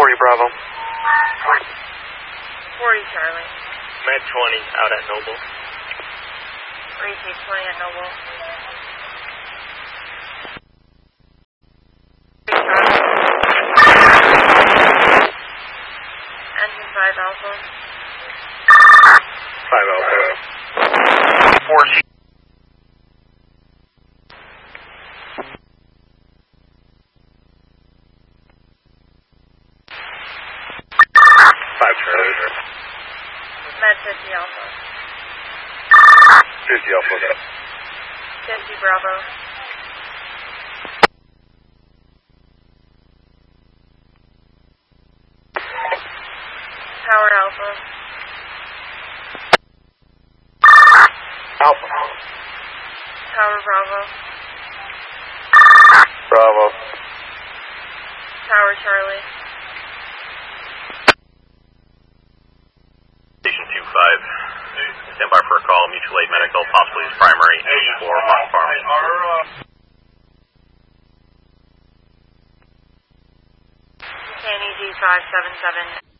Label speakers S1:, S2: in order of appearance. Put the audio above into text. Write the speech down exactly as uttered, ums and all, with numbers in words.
S1: forty Bravo.
S2: forty Charlie.
S3: Med twenty out at Noble.
S2: Retake twenty at Noble. Engine five Alpha.
S3: five Alpha.
S1: four C.
S3: five Charlie.
S2: Med fifty Alpha.
S3: fifty Alpha.
S2: fifty Bravo. Tower Alpha.
S3: Alpha.
S2: Tower Bravo.
S3: Bravo.
S2: Tower Charlie.
S3: Station two five. Stand by for a call. Mutual aid medical, possibly his primary. eighty-four Mark Farm.
S2: K N E G five seven seven.